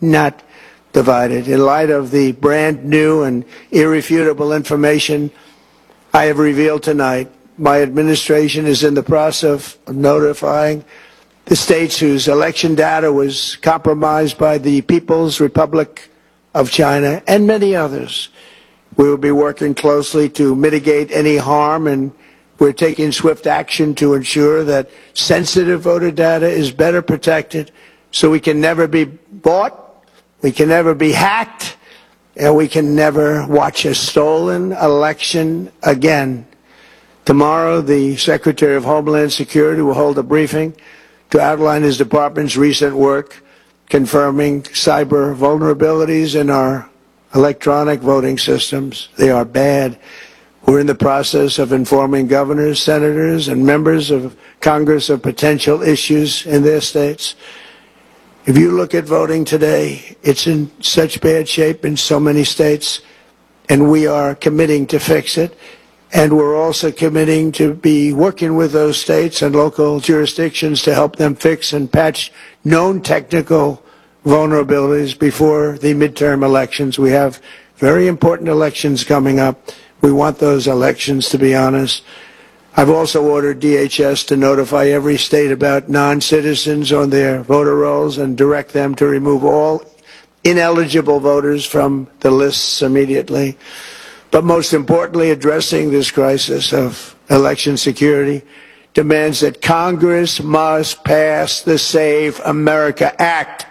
not divided. In light of the brand new and irrefutable information I have revealed tonight, my administration is in the process of notifying the states whose election data was compromised by the People's Republic of China and many others. We will be working closely to mitigate any harm, and we're taking swift action to ensure that sensitive voter data is better protected so we can never be bought, we can never be hacked, and we can never watch a stolen election again. Tomorrow, the Secretary of Homeland Security will hold a briefing to outline his department's recent work confirming cyber vulnerabilities in our electronic voting systems. They are bad. We're in the process of informing governors, senators, and members of Congress of potential issues in their states. If you look at voting today, it's in such bad shape in so many states, and we are committing to fix it. And we're also committing to be working with those states and local jurisdictions to help them fix and patch known technical vulnerabilities before the midterm elections. We have very important elections coming up. We want those elections to be honest. I've also ordered DHS to notify every state about non-citizens on their voter rolls and direct them to remove all ineligible voters from the lists immediately. But most importantly, addressing this crisis of election security demands that Congress must pass the Save America Act.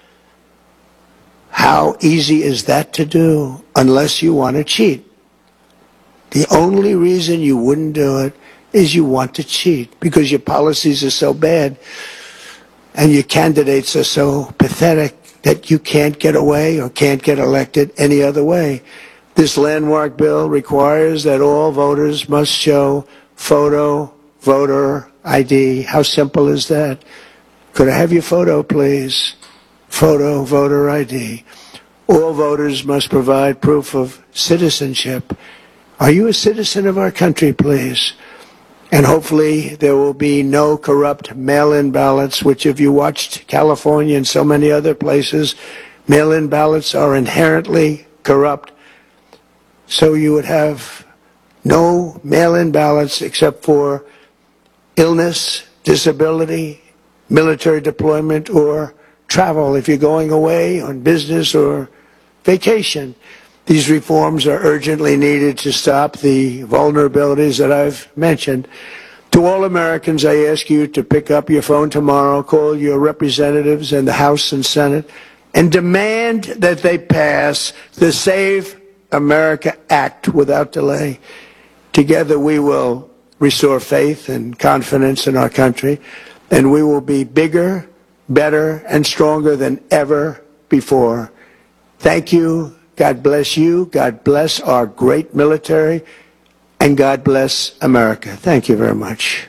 How easy is that to do unless you want to cheat? The only reason you wouldn't do it is you want to cheat because your policies are so bad and your candidates are so pathetic that you can't get away or can't get elected any other way. This landmark bill requires that all voters must show photo voter ID. How simple is that? Could I have your photo, please? Photo voter ID. All voters must provide proof of citizenship. Are you a citizen of our country, please? And hopefully there will be no corrupt mail-in ballots, which if you watched California and so many other places, mail-in ballots are inherently corrupt. So you would have no mail-in ballots except for illness, disability, military deployment, or travel if you're going away on business or vacation. These reforms are urgently needed to stop the vulnerabilities that I've mentioned. To all Americans, I ask you to pick up your phone tomorrow, call your representatives in the House and Senate, and demand that they pass the Save America Act without delay. Together we will restore faith and confidence in our country, and we will be bigger, better, and stronger than ever before. Thank you. God bless you. God bless our great military. And God bless America. Thank you very much.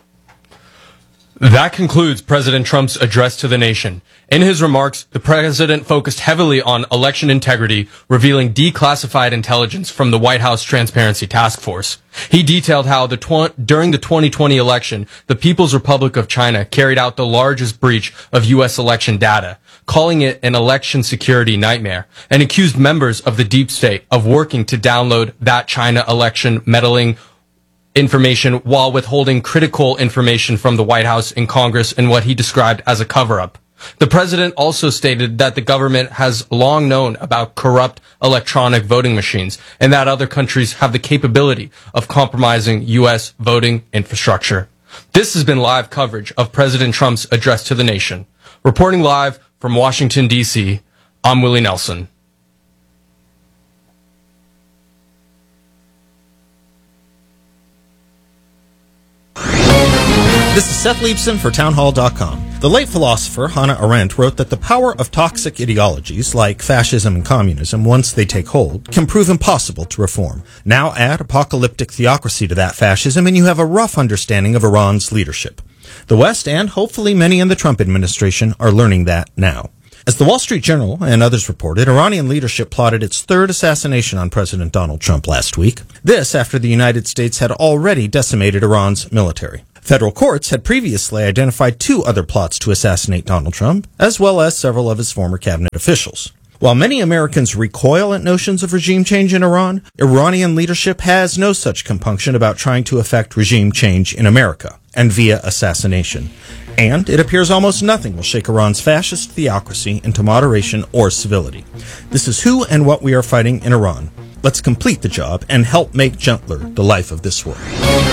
That concludes President Trump's address to the nation. In his remarks, the president focused heavily on election integrity, revealing declassified intelligence from the White House Transparency Task Force. He detailed how during the 2020 election, the People's Republic of China carried out the largest breach of U.S. election data, calling it an election security nightmare, and accused members of the deep state of working to download that China election meddling information while withholding critical information from the White House and Congress in what he described as a cover-up. The president also stated that the government has long known about corrupt electronic voting machines and that other countries have the capability of compromising U.S. voting infrastructure. This has been live coverage of President Trump's address to the nation. Reporting live from Washington, D.C., I'm Willie Nelson. This is Seth Leibson for townhall.com. The late philosopher Hannah Arendt wrote that the power of toxic ideologies like fascism and communism, once they take hold, can prove impossible to reform. Now add apocalyptic theocracy to that fascism and you have a rough understanding of Iran's leadership. The West, and hopefully many in the Trump administration, are learning that now. As the Wall Street Journal and others reported, Iranian leadership plotted its third assassination on President Donald Trump last week. This after the United States had already decimated Iran's military. Federal courts had previously identified 2 other plots to assassinate Donald Trump, as well as several of his former cabinet officials. While many Americans recoil at notions of regime change in Iran, Iranian leadership has no such compunction about trying to effect regime change in America, and via assassination. And it appears almost nothing will shake Iran's fascist theocracy into moderation or civility. This is who and what we are fighting in Iran. Let's complete the job and help make gentler the life of this world.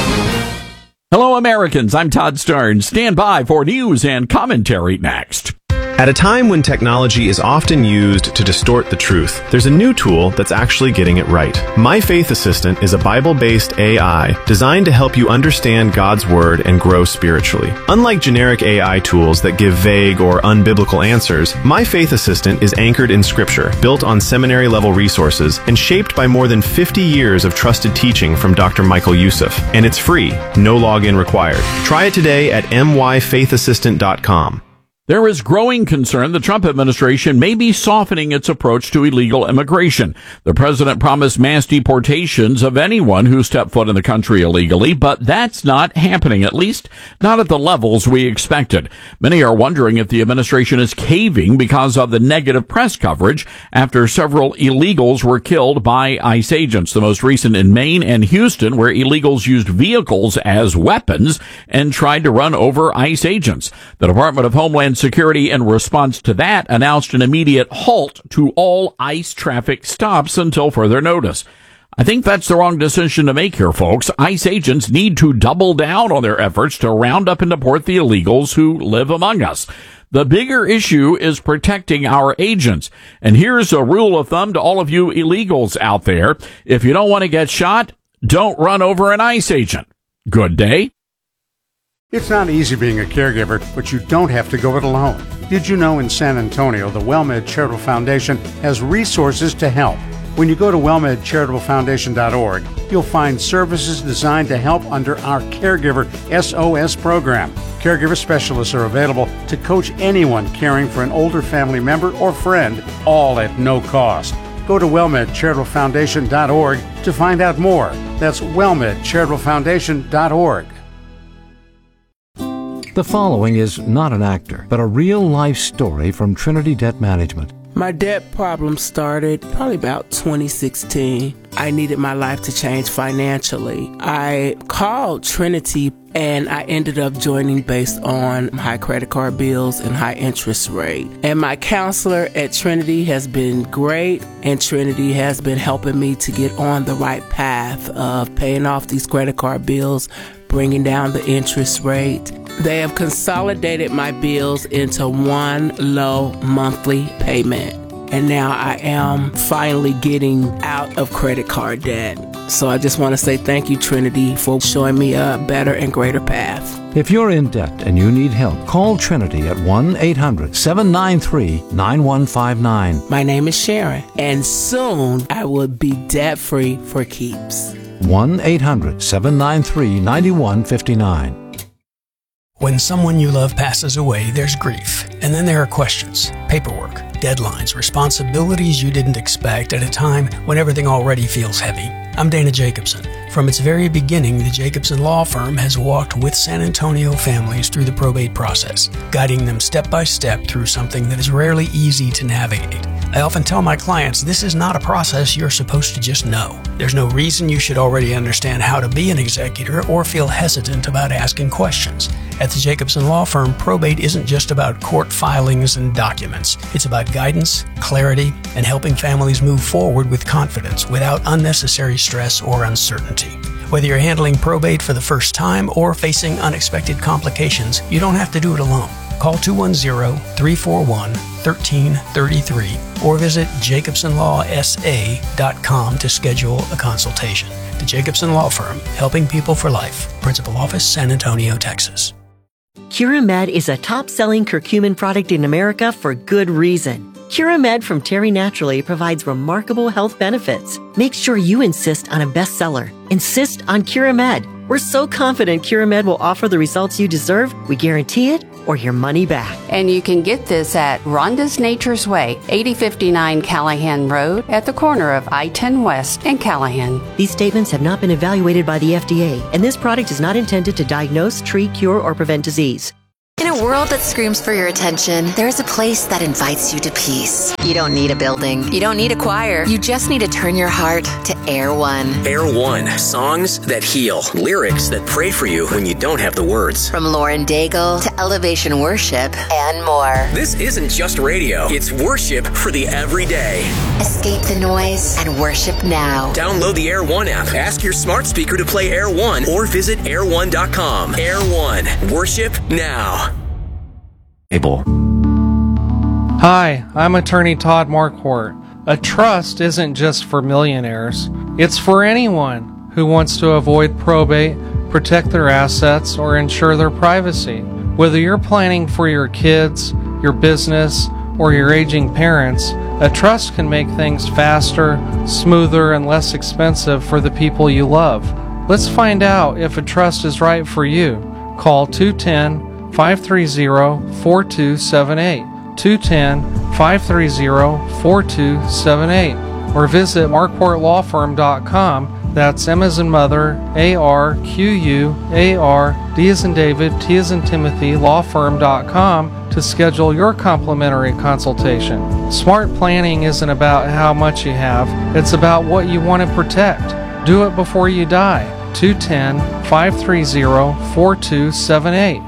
Hello, Americans. I'm Todd Stern. Stand by for news and commentary next. At a time when technology is often used to distort the truth, there's a new tool that's actually getting it right. My Faith Assistant is a Bible-based AI designed to help you understand God's Word and grow spiritually. Unlike generic AI tools that give vague or unbiblical answers, My Faith Assistant is anchored in Scripture, built on seminary-level resources, and shaped by more than 50 years of trusted teaching from Dr. Michael Youssef. And it's free, no login required. Try it today at myfaithassistant.com. There is growing concern the Trump administration may be softening its approach to illegal immigration. The president promised mass deportations of anyone who stepped foot in the country illegally, but that's not happening, at least not at the levels we expected. Many are wondering if the administration is caving because of the negative press coverage after several illegals were killed by ICE agents, the most recent in Maine and Houston, where illegals used vehicles as weapons and tried to run over ICE agents. The Department of Homeland Security, in response to that, announced an immediate halt to all ICE traffic stops until further notice. I think that's the wrong decision to make here, folks. ICE agents need to double down on their efforts to round up and deport the illegals who live among us. The bigger issue is protecting our agents. And here's a rule of thumb to all of you illegals out there. If you don't want to get shot, don't run over an ICE agent. Good day. It's not easy being a caregiver, but you don't have to go it alone. Did you know in San Antonio, the WellMed Charitable Foundation has resources to help? When you go to wellmedcharitablefoundation.org, you'll find services designed to help under our Caregiver SOS program. Caregiver specialists are available to coach anyone caring for an older family member or friend, all at no cost. Go to wellmedcharitablefoundation.org to find out more. That's wellmedcharitablefoundation.org. The following is not an actor, but a real-life story from Trinity Debt Management. My debt problem started probably about 2016. I needed my life to change financially. I called Trinity and I ended up joining based on high credit card bills and high interest rate. And my counselor at Trinity has been great, and Trinity has been helping me to get on the right path of paying off these credit card bills, bringing down the interest rate. They have consolidated my bills into one low monthly payment. And now I am finally getting out of credit card debt. So I just want to say thank you, Trinity, for showing me a better and greater path. If you're in debt and you need help, call Trinity at 1-800-793-9159. My name is Sharon, and soon I will be debt-free for keeps. 1-800-793-9159. When someone you love passes away, there's grief. And then there are questions, paperwork, deadlines, responsibilities you didn't expect at a time when everything already feels heavy. I'm Dana Jacobson. From its very beginning, the Jacobson Law Firm has walked with San Antonio families through the probate process, guiding them step by step through something that is rarely easy to navigate. I often tell my clients this is not a process you're supposed to just know. There's no reason you should already understand how to be an executor or feel hesitant about asking questions. At the Jacobson Law Firm, probate isn't just about court filings and documents. It's about guidance, clarity, and helping families move forward with confidence without unnecessary stress or uncertainty. Whether you're handling probate for the first time or facing unexpected complications, you don't have to do it alone. Call 210-341-1333 or visit jacobsonlawsa.com to schedule a consultation. The Jacobson Law Firm, helping people for life. Principal Office, San Antonio, Texas. Curamed is a top-selling curcumin product in America for good reason. Curamed from Terry Naturally provides remarkable health benefits. Make sure you insist on a bestseller. Insist on Curamed. We're so confident Curamed will offer the results you deserve, we guarantee it, or your money back. And you can get this at Rhonda's Nature's Way, 8059 Callahan Road at the corner of I-10 West and Callahan. These statements have not been evaluated by the FDA, and this product is not intended to diagnose, treat, cure, or prevent disease. In a world that screams for your attention, there's a place that invites you to peace. You don't need a building. You don't need a choir. You just need to turn your heart to Air One. Air One. Songs that heal. Lyrics that pray for you when you don't have the words. From Lauren Daigle to Elevation Worship and more. This isn't just radio. It's worship for the everyday. Escape the noise and worship now. Download the Air One app. Ask your smart speaker to play Air One or visit air1.com. Air One. Worship now. Hi, I'm attorney Todd Marquardt. A trust isn't just for millionaires. It's for anyone who wants to avoid probate, protect their assets, or ensure their privacy. Whether you're planning for your kids, your business, or your aging parents, a trust can make things faster, smoother, and less expensive for the people you love. Let's find out if a trust is right for you. Call 210-530-4278, 210-530-4278, or visit marquardtlawfirm.com. That's M as in mother, A-R-Q-U-A-R, D as in David, T as in Timothy, lawfirm.com to schedule your complimentary consultation. Smart planning isn't about how much you have, it's about what you want to protect. Do it before you die. 210-530-4278.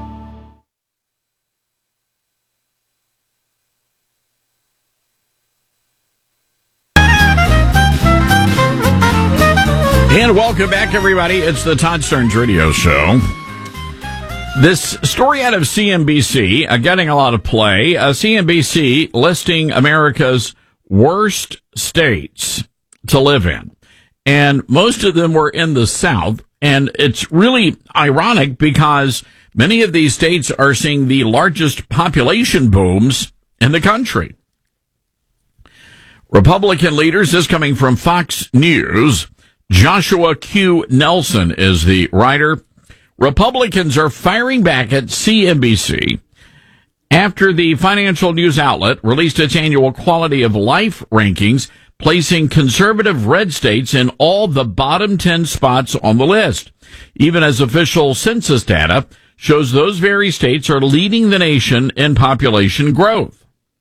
And welcome back, everybody. It's the Todd Stearns Radio Show. This story out of CNBC, getting a lot of play. CNBC listing America's worst states to live in. And most of them were in the South. And it's really ironic because many of these states are seeing the largest population booms in the country. Republican leaders, this coming from Fox News, Joshua Q. Nelson is the writer. Republicans are firing back at CNBC after the financial news outlet released its annual quality of life rankings, placing conservative red states in all the bottom 10 spots on the list, even as official census data shows those very states are leading the nation in population growth.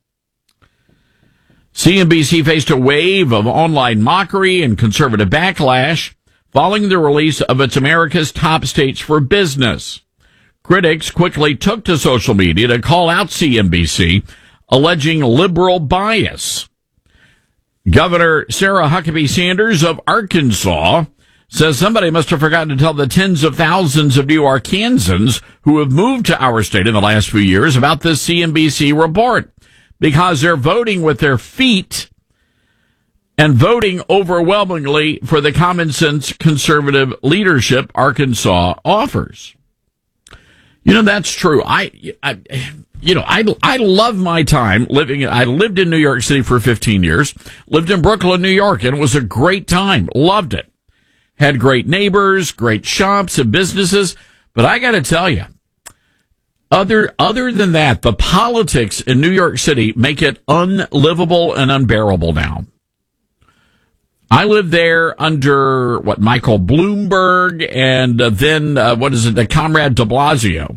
CNBC faced a wave of online mockery and conservative backlash following the release of its America's Top States for Business. Critics quickly took to social media to call out CNBC, alleging liberal bias. Governor Sarah Huckabee Sanders of Arkansas says somebody must have forgotten to tell the tens of thousands of New Yorkans who have moved to our state in the last few years about this CNBC report, because they're voting with their feet and voting overwhelmingly for the common sense conservative leadership Arkansas offers. You know, that's true. I love my time living. I lived in New York City for 15 years, lived in Brooklyn, New York, and it was a great time. Loved it. Had great neighbors, great shops and businesses. But I got to tell you, other than that, the politics in New York City make it unlivable and unbearable now. I lived there under Michael Bloomberg and then Comrade de Blasio.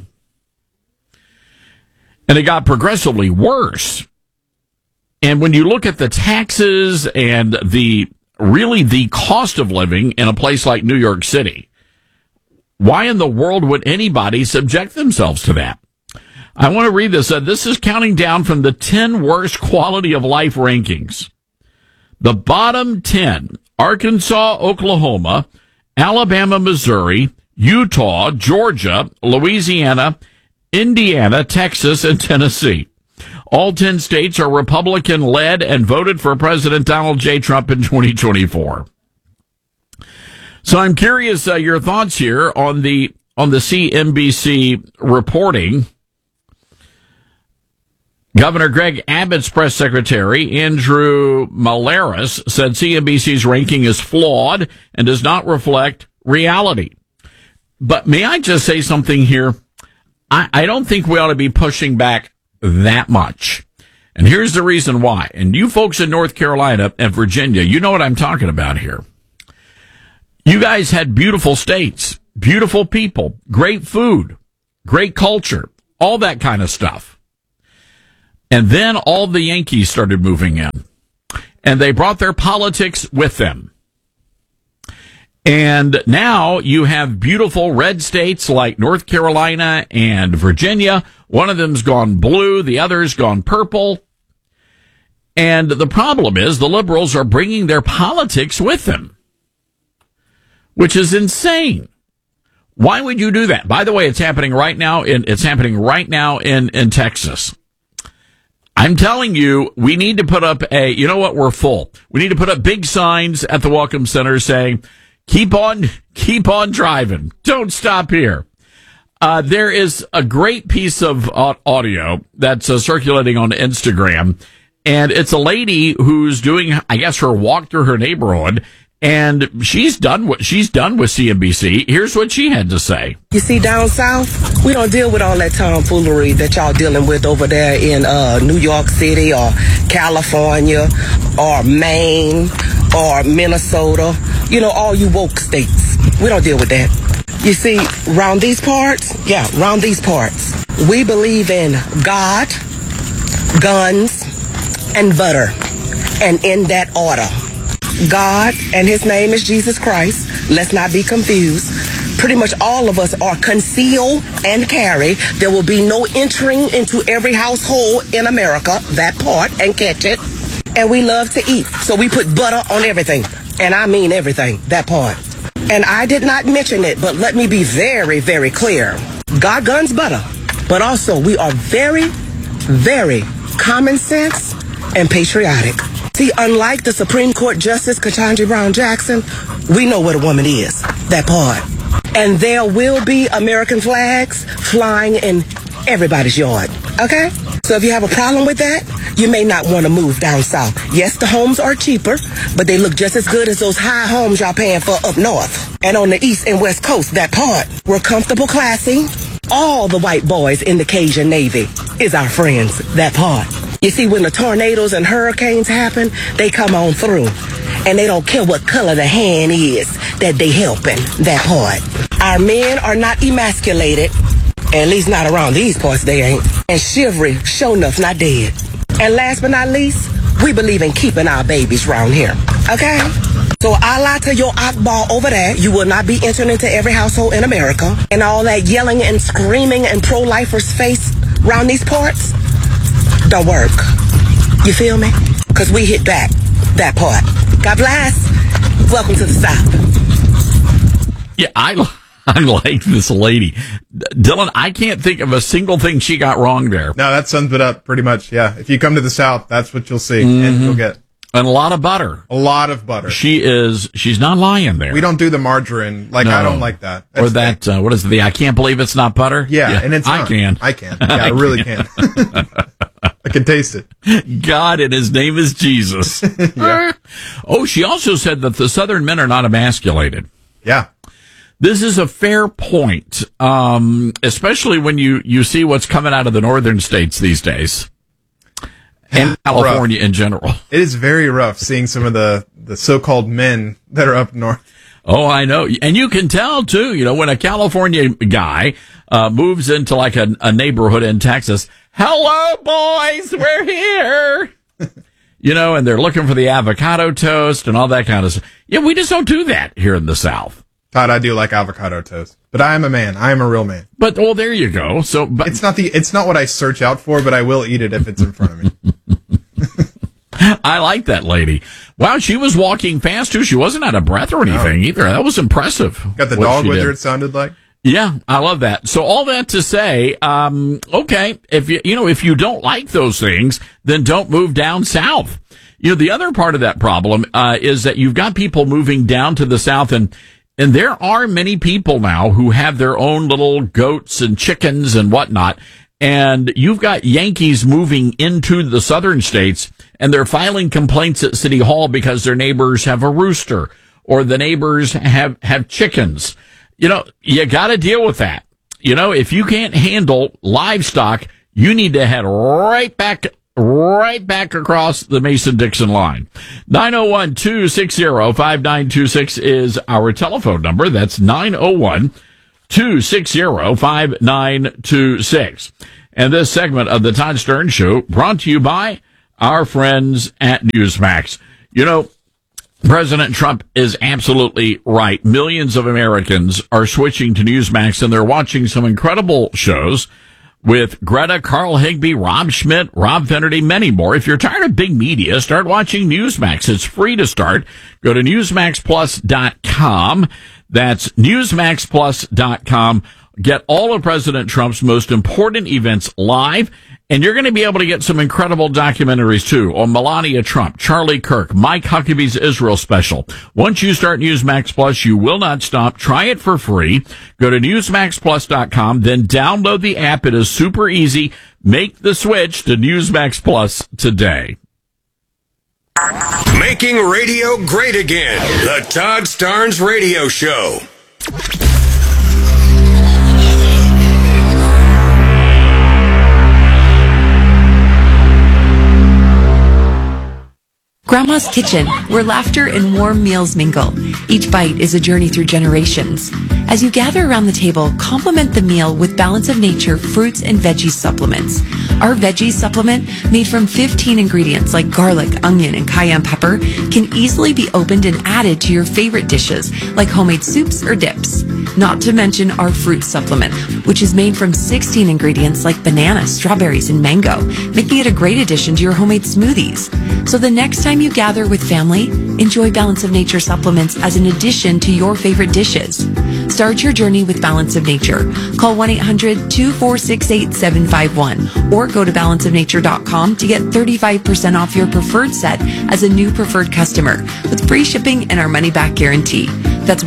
And it got progressively worse. And when you look at the taxes and the cost of living in a place like New York City, why in the world would anybody subject themselves to that? I want to read this. This is counting down from the 10 worst quality of life rankings. The bottom 10, Arkansas, Oklahoma, Alabama, Missouri, Utah, Georgia, Louisiana, Indiana, Texas, and Tennessee. All 10 states are Republican-led and voted for President Donald J. Trump in 2024. So I'm curious your thoughts here on the CNBC reporting. Governor Greg Abbott's press secretary, Andrew Malaris, said CNBC's ranking is flawed and does not reflect reality. But may I just say something here? I don't think we ought to be pushing back that much. And here's the reason why. And you folks in North Carolina and Virginia, you know what I'm talking about here. You guys had beautiful states, beautiful people, great food, great culture, all that kind of stuff. And then all the Yankees started moving in. And they brought their politics with them. And now you have beautiful red states like North Carolina and Virginia. One of them's gone blue, the other's gone purple. And the problem is the liberals are bringing their politics with them, which is insane. Why would you do that? By the way, it's happening right now in Texas. I'm telling you, we need to put up you know what? We're full. We need to put up big signs at the Welcome Center saying, keep on driving. Don't stop here. There is a great piece of audio that's circulating on Instagram, and it's a lady who's doing, I guess, her walk through her neighborhood, and she's done with CNBC. Here's what she had to say. You see, down south, we don't deal with all that tomfoolery that y'all dealing with over there in New York City or California or Maine or Minnesota. You know, all you woke states. We don't deal with that. You see, around these parts, we believe in God, guns, and butter. And in that order. God, and his name is Jesus Christ. Let's not be confused. Pretty much all of us are conceal and carry. There will be no entering into every household in America, that part, and catch it. And we love to eat. So we put butter on everything. And I mean everything, that part. And I did not mention it, but let me be very, very clear. God, guns, butter. But also, we are very, very common sense and patriotic. See, unlike the Supreme Court Justice Ketanji Brown Jackson, we know what a woman is, that part. And there will be American flags flying in everybody's yard, okay? So if you have a problem with that, you may not want to move down south. Yes, the homes are cheaper, but they look just as good as those high homes y'all paying for up north. And on the east and west coast, that part, we're comfortable, classy. All the white boys in the Cajun Navy is our friends, that part. You see, when the tornadoes and hurricanes happen, they come on through. And they don't care what color the hand is that they helping, that part. Our men are not emasculated, at least not around these parts they ain't. And chivalry, sure enough, not dead. And last but not least, we believe in keeping our babies around here, okay? So Allah to your Akbar over there, you will not be entering into every household in America. And all that yelling and screaming and pro-lifers face around these parts don't work. You feel me? Because we hit back, that part. God bless. Welcome to the South. Yeah, I like this lady. Dylan, I can't think of a single thing she got wrong there. No, that sums it up pretty much, yeah. If you come to the South, that's what you'll see, and you'll get. And a lot of butter. A lot of butter. She's not lying there. We don't do the margarine. Like, no. I don't like that. That's or that, what is I can't believe it's not butter? Yeah, and it's not. I can. Yeah, I really can. I can taste it. God, and his name is Jesus. Yeah. Oh, she also said that the Southern men are not emasculated. Yeah. This is a fair point, especially when you see what's coming out of the northern states these days. And California in general. It is very rough seeing some of the so-called men that are up north. Oh, I know. And you can tell, too, when a California guy moves into like a neighborhood in Texas, hello, boys, we're here. And they're looking for the avocado toast and all that kind of stuff. Yeah, we just don't do that here in the South. Todd, I do like avocado toast, but I am a man. I am a real man. But, well, there you go. So, but it's not what I search out for, but I will eat it if it's in front of me. I like that lady. Wow, she was walking fast too. She wasn't out of breath or anything either. That was impressive. Got the dog with her, it sounded like. Yeah, I love that. So all that to say, okay, if if you don't like those things, then don't move down south. The other part of that problem is that you've got people moving down to the south, and there are many people now who have their own little goats and chickens and whatnot. And you've got Yankees moving into the southern states, and they're filing complaints at City Hall because their neighbors have a rooster or the neighbors have chickens. You got to deal with that. if you can't handle livestock, you need to head right back across the Mason-Dixon line. 901-260-5926 is our telephone number. That's 901-260-5926. And this segment of the Todd Stern Show brought to you by our friends at Newsmax. President Trump is absolutely right. Millions of Americans are switching to Newsmax, and they're watching some incredible shows with Greta, Carl Higbie, Rob Schmidt, Rob Finnerty, many more. If you're tired of big media, start watching Newsmax. It's free to start. Go to NewsmaxPlus.com. That's NewsmaxPlus.com. Get all of President Trump's most important events live, and you're going to be able to get some incredible documentaries, too, on Melania Trump, Charlie Kirk, Mike Huckabee's Israel special. Once you start Newsmax Plus, you will not stop. Try it for free. Go to NewsmaxPlus.com, then download the app. It is super easy. Make the switch to Newsmax Plus today. Making radio great again. The Todd Starnes Radio Show. Grandma's Kitchen, where laughter and warm meals mingle. Each bite is a journey through generations. As you gather around the table, complement the meal with Balance of Nature fruits and veggie supplements. Our veggie supplement, made from 15 ingredients like garlic, onion, and cayenne pepper, can easily be opened and added to your favorite dishes, like homemade soups or dips. Not to mention our fruit supplement, which is made from 16 ingredients like bananas, strawberries, and mango, making it a great addition to your homemade smoothies. So the next time you gather with family, enjoy Balance of Nature supplements as an addition to your favorite dishes. Start your journey with Balance of Nature. Call 1-800-246-8751 or go to balanceofnature.com to get 35% off your preferred set as a new preferred customer with free shipping and our money-back guarantee. That's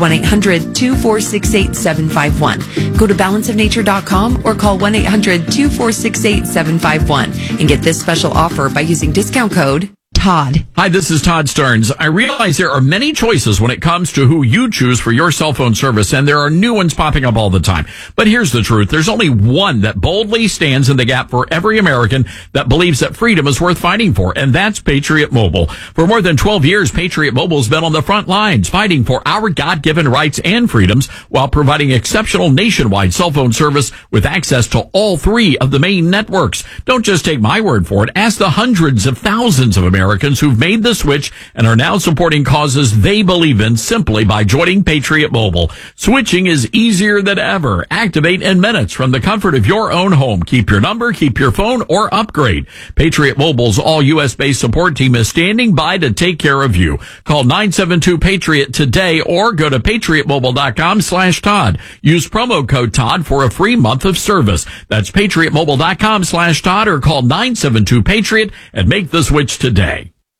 1-800-246-8751. Go to balanceofnature.com or call 1-800-246-8751 and get this special offer by using discount code Todd. Hi, this is Todd Stearns. I realize there are many choices when it comes to who you choose for your cell phone service, and there are new ones popping up all the time. But here's the truth. There's only one that boldly stands in the gap for every American that believes that freedom is worth fighting for, and that's Patriot Mobile. For more than 12 years, Patriot Mobile's been on the front lines fighting for our God-given rights and freedoms while providing exceptional nationwide cell phone service with access to all three of the main networks. Don't just take my word for it. Ask the hundreds of thousands of Americans who've made the switch and are now supporting causes they believe in simply by joining Patriot Mobile. Switching is easier than ever. Activate in minutes from the comfort of your own home. Keep your number, keep your phone, or upgrade. Patriot Mobile's all U.S.-based support team is standing by to take care of you. Call 972-PATRIOT today or go to patriotmobile.com/Todd. Use promo code Todd for a free month of service. That's patriotmobile.com/Todd or call 972-PATRIOT and make the switch today.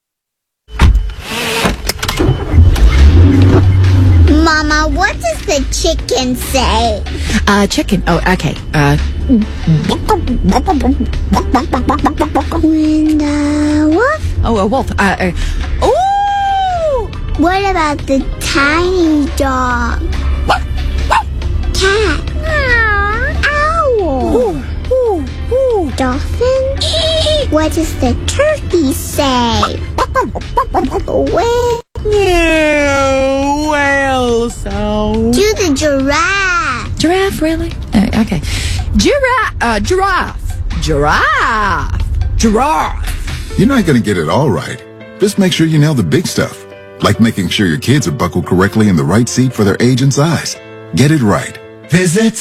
Mama, what does the chicken say? Chicken. Oh, okay. When the wolf? Oh, a wolf. Ooh! What about the tiny dog? Cat. Owl. Dolphin? What does the turkey say? Whale sound. Do the giraffe. Giraffe, really? Okay. Giraffe. You're not going to get it all right. Just make sure you nail the big stuff, like making sure your kids are buckled correctly in the right seat for their age and size. Get it right. Visit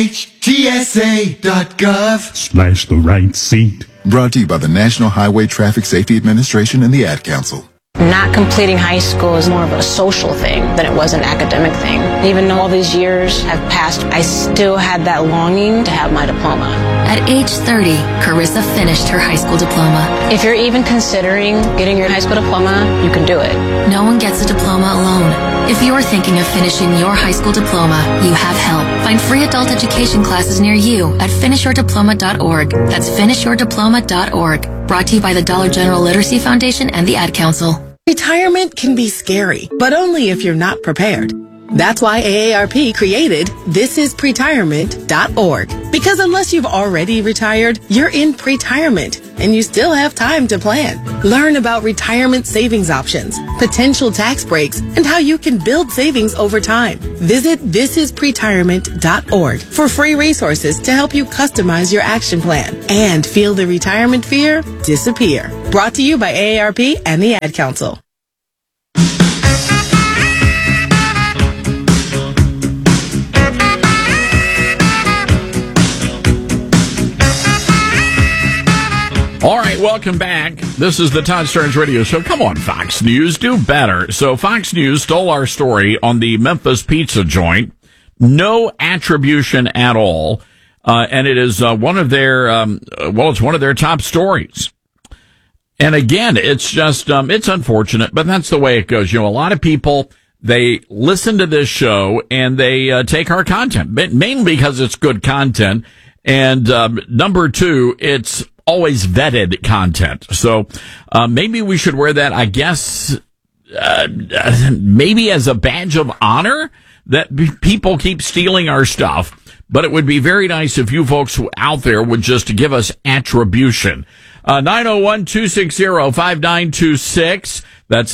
NHTSA.gov/the right seat. Brought to you by the National Highway Traffic Safety Administration and the Ad Council. Not completing high school is more of a social thing than it was an academic thing. Even though all these years have passed, I still had that longing to have my diploma. At age 30, Carissa finished her high school diploma. If you're even considering getting your high school diploma, you can do it. No one gets a diploma alone. If you're thinking of finishing your high school diploma, you have help. Find free adult education classes near you at finishyourdiploma.org. That's finishyourdiploma.org. Brought to you by the Dollar General Literacy Foundation and the Ad Council. Retirement can be scary, but only if you're not prepared. That's why AARP created thisispretirement.org. Because unless you've already retired, you're in pretirement and you still have time to plan. Learn about retirement savings options, potential tax breaks, and how you can build savings over time. Visit thisispretirement.org for free resources to help you customize your action plan and feel the retirement fear disappear. Brought to you by AARP and the Ad Council. All right, welcome back. This is the Todd Starnes Radio Show. Come on, Fox News, do better. So Fox News stole our story on the Memphis pizza joint. No attribution at all. And it is one of their, it's one of their top stories. And again, it's just, it's unfortunate, but that's the way it goes. You know, a lot of people, they listen to this show and they take our content, mainly because it's good content. And number two, it's always vetted content. So maybe we should wear that, I guess, maybe as a badge of honor that people keep stealing our stuff. But it would be very nice if you folks out there would just give us attribution. 901-260-5926. That's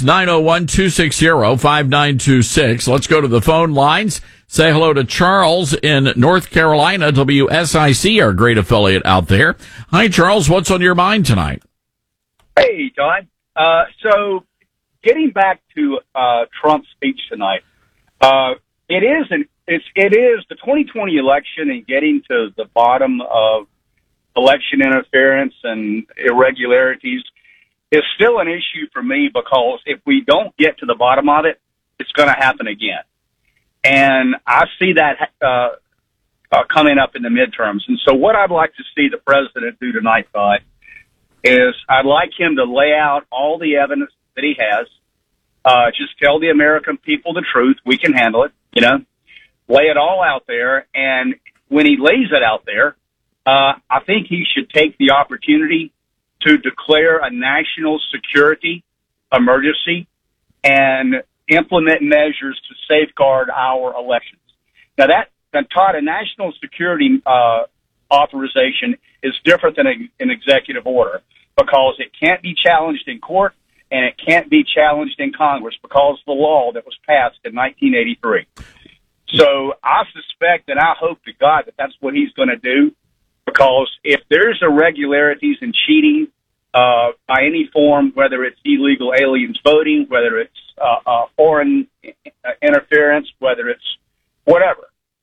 901-260-5926. Let's go to the phone lines. Say hello to Charles in North Carolina, WSIC, our great affiliate out there. Hi, Charles. What's on your mind tonight? Hey, John. So getting back to Trump's speech tonight, it is the 2020 election and getting to the bottom of election interference and irregularities is still an issue for me, because if we don't get to the bottom of it, it's going to happen again. And I see that coming up in the midterms. And so what I'd like to see the president do tonight, Todd, is I'd like him to lay out all the evidence that he has. Just tell the American people the truth. We can handle it, you know. Lay it all out there. And when he lays it out there, I think he should take the opportunity to declare a national security emergency and implement measures to safeguard our elections. Now Todd, a national security authorization is different than an executive order, because it can't be challenged in court and it can't be challenged in Congress because of the law that was passed in 1983. So I suspect and I hope to God that that's what he's going to do, because if there's irregularities and cheating by any form, whether it's illegal aliens voting, whether it's foreign interference, whether it's whatever,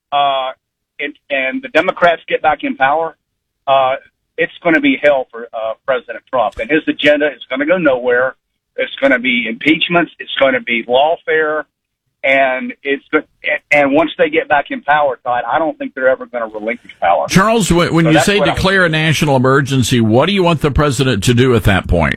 and the Democrats get back in power, it's going to be hell for President Trump. And his agenda is going to go nowhere. It's going to be impeachments. It's going to be lawfare. And once they get back in power, Todd, I don't think they're ever going to relinquish power. Charles, when you say declare a national emergency, what do you want the president to do at that point?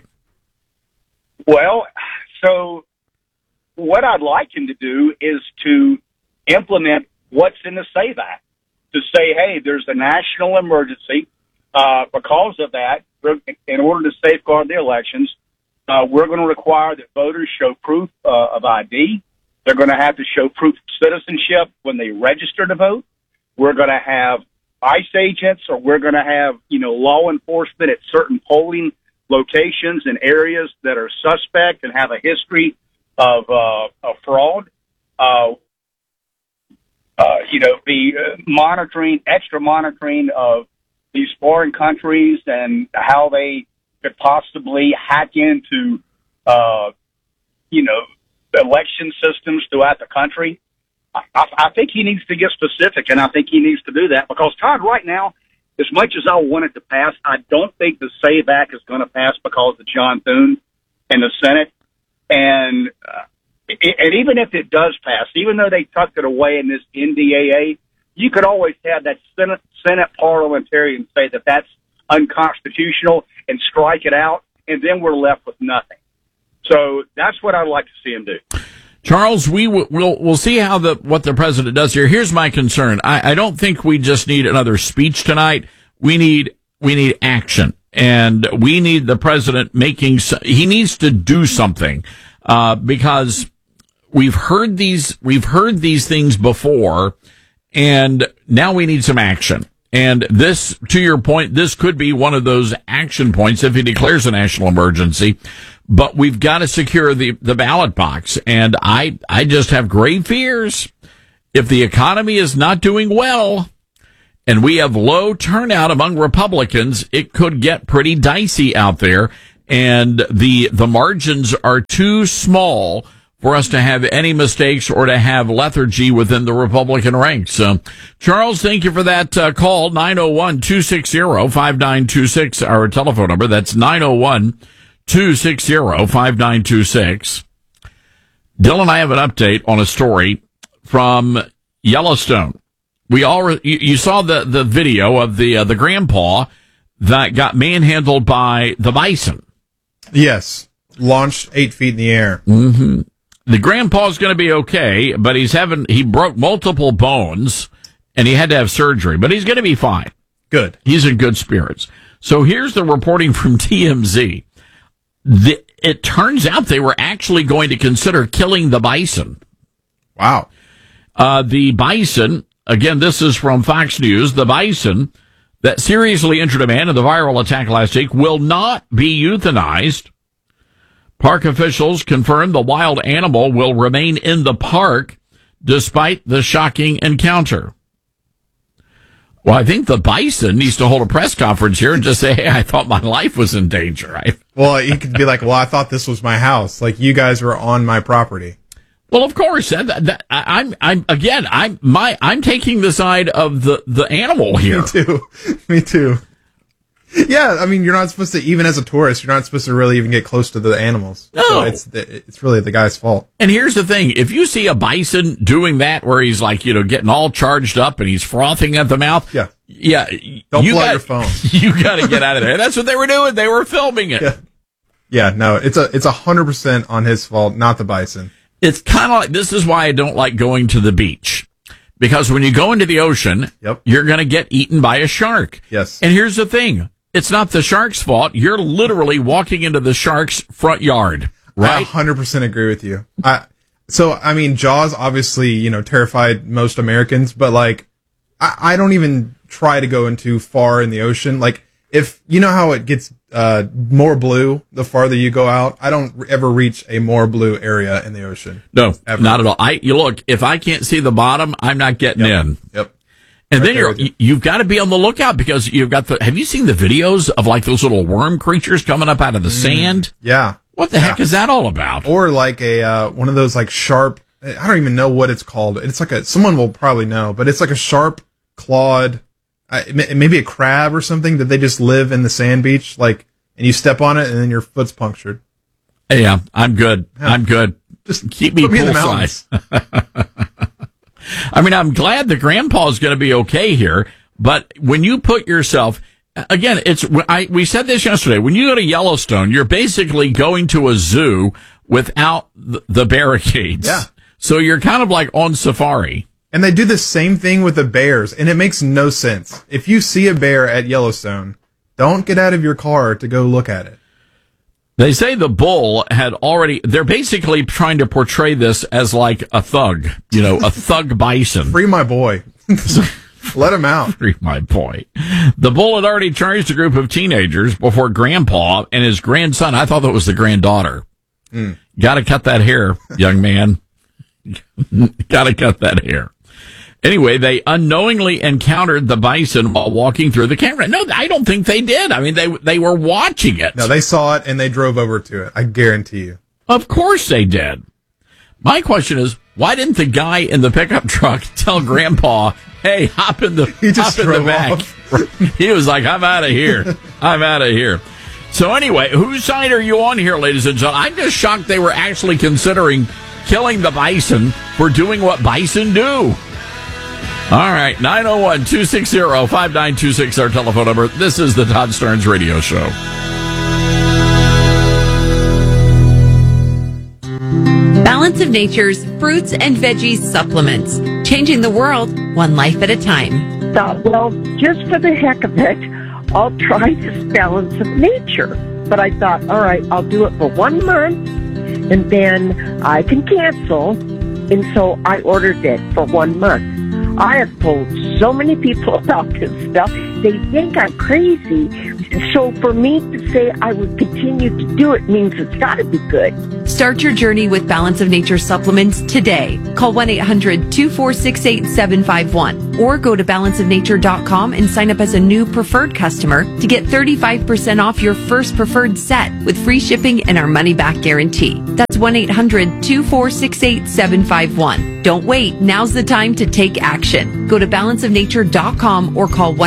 Well, so what I'd like him to do is to implement what's in the SAVE Act, to say, hey, there's a national emergency. Because of that, in order to safeguard the elections, we're going to require that voters show proof of ID. They're going to have to show proof of citizenship when they register to vote. We're going to have ICE agents, or we're going to have, law enforcement at certain polling locations in areas that are suspect and have a history of fraud. Be extra monitoring of these foreign countries and how they could possibly hack into, election systems throughout the country. I think he needs to get specific, and I think he needs to do that, because, Todd, right now, as much as I want it to pass, I don't think the SAVE Act is going to pass because of John Thune and the Senate. And even if it does pass, even though they tucked it away in this NDAA, you could always have that Senate parliamentarian say that that's unconstitutional and strike it out, and then we're left with nothing. So that's what I'd like to see him do. Charles, we'll see what the president does here. Here's my concern. I don't think we just need another speech tonight. We need action, and we need the president he needs to do something, because we've heard these things before, and now we need some action. And this, to your point, this could be one of those action points if he declares a national emergency. But we've got to secure the ballot box. And I just have grave fears. If the economy is not doing well and we have low turnout among Republicans, it could get pretty dicey out there. And the margins are too small for us to have any mistakes or to have lethargy within the Republican ranks. Charles, thank you for that call. 901-260-5926, our telephone number. That's 901-260-5926. Dylan, I have an update on a story from Yellowstone. You saw the video of the grandpa that got manhandled by the bison. Yes. Launched 8 feet in the air. Mm-hmm. The grandpa's going to be okay, but he broke multiple bones and he had to have surgery, but he's going to be fine. Good. He's in good spirits. So here's the reporting from TMZ. It turns out they were actually going to consider killing the bison. Wow. The bison, again, this is from Fox News, the bison that seriously injured a man in the viral attack last week will not be euthanized. Park officials confirmed the wild animal will remain in the park despite the shocking encounter. Well, I think the bison needs to hold a press conference here and just say, hey, I thought my life was in danger. Well, he could be like, well, I thought this was my house. Like, you guys were on my property. Well, of course. I'm taking the side of the animal here. Me too. Yeah, I mean, you're not supposed to, even as a tourist, you're not supposed to really even get close to the animals. No. So it's really the guy's fault. And here's the thing. If you see a bison doing that where he's like, getting all charged up and he's frothing at the mouth. Yeah. Don't pull out your phone. You got to get out of there. That's what they were doing. They were filming it. Yeah, no, it's 100% on his fault, not the bison. It's kind of like, this is why I don't like going to the beach. Because when you go into the ocean, you're going to get eaten by a shark. Yes. And here's the thing. It's not the shark's fault. You're literally walking into the shark's front yard, right? I 100% agree with you. I mean, Jaws obviously, terrified most Americans, but like, I don't even try to go in too far in the ocean. Like, if, you know how it gets, more blue the farther you go out? I don't ever reach a more blue area in the ocean. No, ever. Not at all. Look, if I can't see the bottom, I'm not getting in. Yep. And then you've got to be on the lookout because have you seen the videos of like those little worm creatures coming up out of the sand? Yeah. What the heck is that all about? Or like one of those like sharp, I don't even know what it's called. It's like someone will probably know, but it's like a sharp clawed, maybe a crab or something that they just live in the sand beach, like, and you step on it and then your foot's punctured. Yeah, I'm good. Yeah. I'm good. Just keep me poolside. I mean, I'm glad the grandpa's going to be okay here, but when you put yourself, again, we said this yesterday, when you go to Yellowstone, you're basically going to a zoo without the barricades. Yeah. So you're kind of like on safari. And they do the same thing with the bears, and it makes no sense. If you see a bear at Yellowstone, don't get out of your car to go look at it. They say the bull they're basically trying to portray this as like a thug, a thug bison. Free my boy. Let him out. Free my boy. The bull had already charged a group of teenagers before Grandpa and his grandson. I thought that was the granddaughter. Got to cut that hair, young man. Got to cut that hair. Anyway, they unknowingly encountered the bison while walking through the camera. No, I don't think they did. I mean, they were watching it. No, they saw it and they drove over to it. I guarantee you. Of course they did. My question is, why didn't the guy in the pickup truck tell Grandpa, hey, hop in the back? He was like, I'm out of here. I'm out of here. So anyway, whose side are you on here, ladies and gentlemen? I'm just shocked they were actually considering killing the bison for doing what bison do. All right, 901-260-5926, our telephone number. This is the Todd Starnes Radio Show. Balance of Nature's fruits and veggies supplements. Changing the world, one life at a time. Well, just for the heck of it, I'll try this Balance of Nature. But I thought, all right, I'll do it for 1 month, and then I can cancel. And so I ordered it for 1 month. I have told so many people about this stuff. They think I'm crazy. So for me to say I would continue to do it means it's got to be good. Start your journey with Balance of Nature supplements today. Call 1-800-246-8751 or go to balanceofnature.com and sign up as a new preferred customer to get 35% off your first preferred set with free shipping and our money-back guarantee. That's 1-800-246-8751. Don't wait. Now's the time to take action. Go to balanceofnature.com or call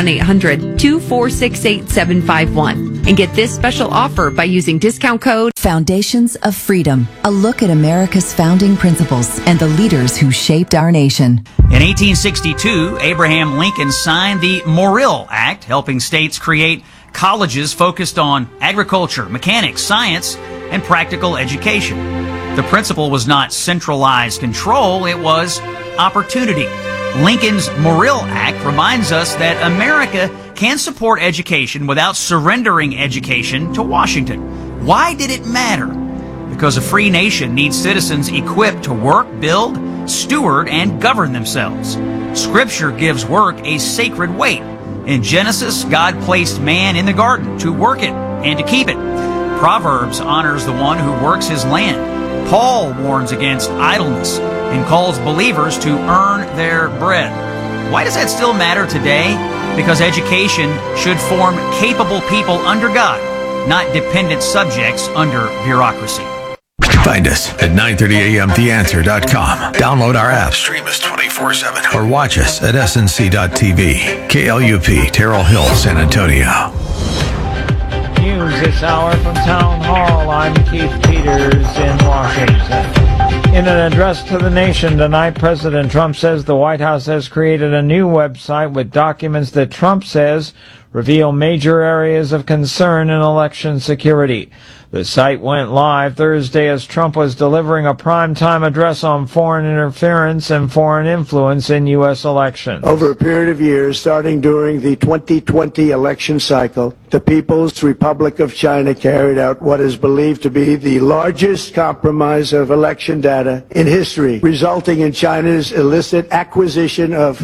1-800-246-8751 and get this special offer by using discount code Foundations of Freedom, a look at America's founding principles and the leaders who shaped our nation. In 1862, Abraham Lincoln signed the Morrill Act, helping states create colleges focused on agriculture, mechanics, science, and practical education. The principle was not centralized control, it was opportunity. Lincoln's Morrill Act reminds us that America can support education without surrendering education to Washington. Why did it matter? Because a free nation needs citizens equipped to work, build, steward, and govern themselves. Scripture gives work a sacred weight. In Genesis, God placed man in the garden to work it and to keep it. Proverbs honors the one who works his land. Paul warns against idleness and calls believers to earn their bread. Why does that still matter today? Because education should form capable people under God, not dependent subjects under bureaucracy. Find us at 930amtheanswer.com. Download our app, stream us 24/7, or watch us at snc.tv. KLUP, Terrell Hill, San Antonio. News this hour from Town Hall. I'm Keith Peters in Washington. In an address to the nation tonight, President Trump says the White House has created a new website with documents that Trump says reveal major areas of concern in election security. The site went live Thursday as Trump was delivering a primetime address on foreign interference and foreign influence in U.S. elections. Over a period of years, starting during the 2020 election cycle, the People's Republic of China carried out what is believed to be the largest compromise of election data in history, resulting in China's illicit acquisition of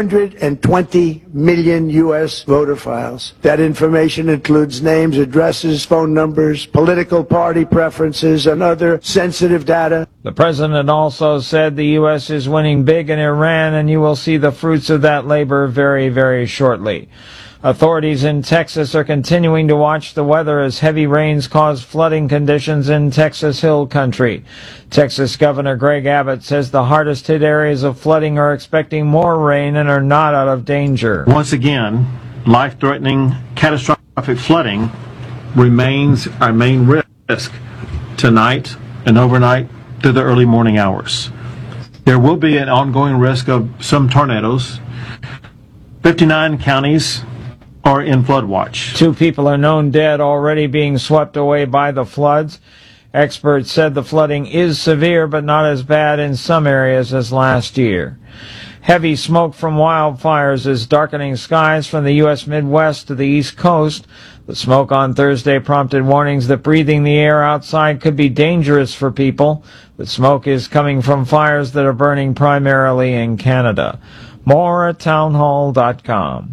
220 million U.S. voter files. That information includes names, addresses, phone numbers, political party preferences, and other sensitive data. The president also said the U.S. is winning big in Iran, and you will see the fruits of that labor very, very shortly. Authorities in Texas are continuing to watch the weather as heavy rains cause flooding conditions in Texas Hill Country. Texas Governor Greg Abbott says the hardest hit areas of flooding are expecting more rain and are not out of danger. Once again, life-threatening, catastrophic flooding remains our main risk tonight and overnight through the early morning hours. There will be an ongoing risk of some tornadoes. 59 counties are in flood watch. 2 people are known dead, already being swept away by the floods. Experts said the flooding is severe, but not as bad in some areas as last year. Heavy smoke from wildfires is darkening skies from the U.S. Midwest to the East Coast. The smoke on Thursday prompted warnings that breathing the air outside could be dangerous for people. The smoke is coming from fires that are burning primarily in Canada. More at townhall.com.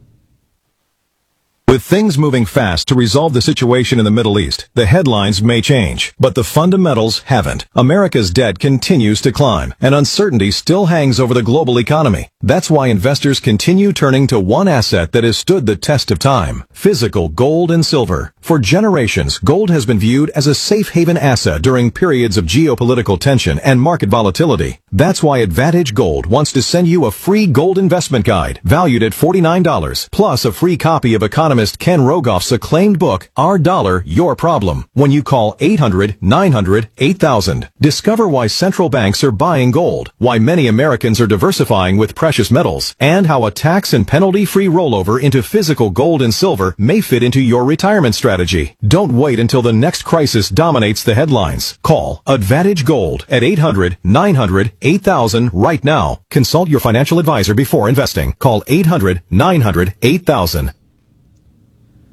With things moving fast to resolve the situation in the Middle East, the headlines may change, but the fundamentals haven't. America's debt continues to climb, and uncertainty still hangs over the global economy. That's why investors continue turning to one asset that has stood the test of time: physical gold and silver. For generations, gold has been viewed as a safe haven asset during periods of geopolitical tension and market volatility. That's why Advantage Gold wants to send you a free gold investment guide valued at $49, plus a free copy of economist Ken Rogoff's acclaimed book, Our Dollar, Your Problem, when you call 800-900-8000. Discover why central banks are buying gold, why many Americans are diversifying with precious metals, and how a tax and penalty-free rollover into physical gold and silver may fit into your retirement strategy. Don't wait until the next crisis dominates the headlines. Call Advantage Gold at 800-900-8000 right now. Consult your financial advisor before investing. Call 800-900-8000.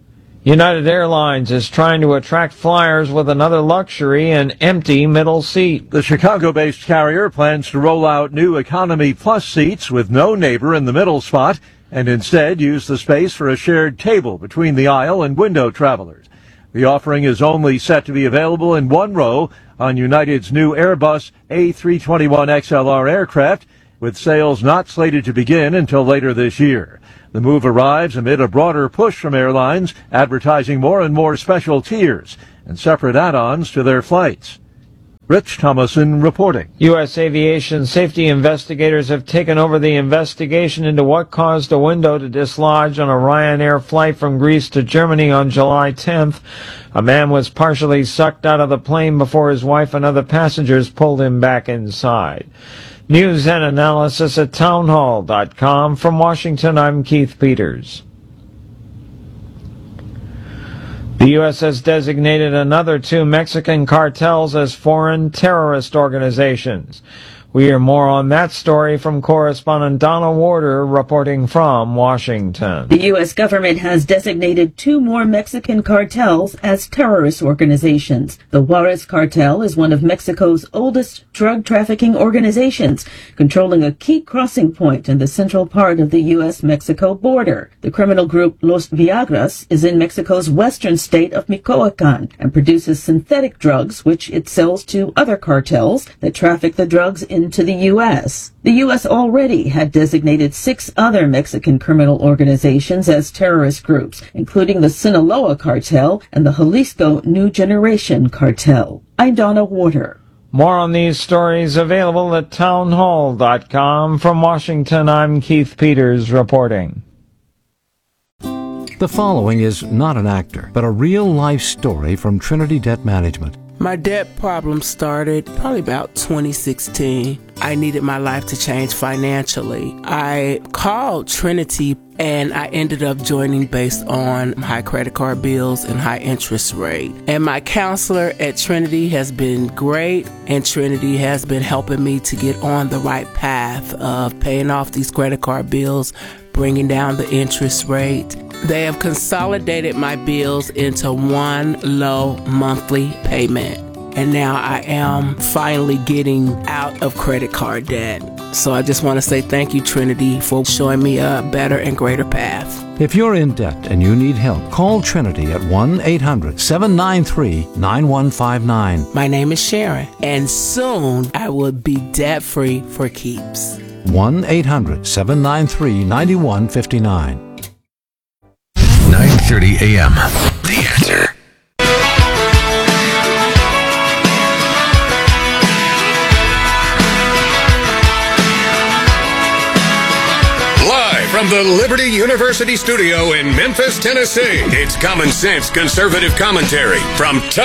United Airlines is trying to attract flyers with another luxury and empty middle seat. The Chicago-based carrier plans to roll out new Economy Plus seats with no neighbor in the middle spot and instead use the space for a shared table between the aisle and window travelers. The offering is only set to be available in one row on United's new Airbus A321XLR aircraft, with sales not slated to begin until later this year. The move arrives amid a broader push from airlines advertising more and more special tiers and separate add-ons to their flights. Rich Thomason reporting. U.S. aviation safety investigators have taken over the investigation into what caused a window to dislodge on a Ryanair flight from Greece to Germany on July 10th. A man was partially sucked out of the plane before his wife and other passengers pulled him back inside. News and analysis at townhall.com. From Washington, I'm Keith Peters. The U.S. has designated another 2 Mexican cartels as foreign terrorist organizations. We hear more on that story from correspondent Donna Warder reporting from Washington. The U.S. government has designated 2 more Mexican cartels as terrorist organizations. The Juarez cartel is one of Mexico's oldest drug trafficking organizations, controlling a key crossing point in the central part of the U.S.-Mexico border. The criminal group Los Viagras is in Mexico's western state of Michoacan and produces synthetic drugs, which it sells to other cartels that traffic the drugs into the U.S. The U.S. already had designated 6 other Mexican criminal organizations as terrorist groups, including the Sinaloa cartel and the Jalisco New Generation cartel. I'm Donna Warder. More on these stories available at townhall.com. From Washington, I'm Keith Peters reporting. The following is not an actor, but a real-life story from Trinity Debt Management. My debt problem started probably about 2016. I needed my life to change financially. I called Trinity and I ended up joining based on high credit card bills and high interest rate. And my counselor at Trinity has been great, and Trinity has been helping me to get on the right path of paying off these credit card bills, bringing down the interest rate. They have consolidated my bills into one low monthly payment. And now I am finally getting out of credit card debt. So I just want to say thank you, Trinity, for showing me a better and greater path. If you're in debt and you need help, call Trinity at 1-800-793-9159. My name is Sharon, and soon I will be debt-free for keeps. 1-800-793-9159. 9:30 a.m. The Answer. Live from the Liberty University studio in Memphis, Tennessee, it's Common Sense Conservative Commentary from Todd